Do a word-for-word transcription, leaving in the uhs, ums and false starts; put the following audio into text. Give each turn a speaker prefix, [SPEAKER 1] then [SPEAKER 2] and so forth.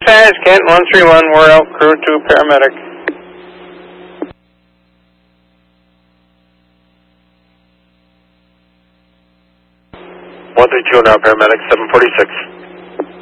[SPEAKER 1] Dispatch, Kent one three one, we're out, crew two, paramedic.
[SPEAKER 2] one three two now, paramedic, seven forty-six.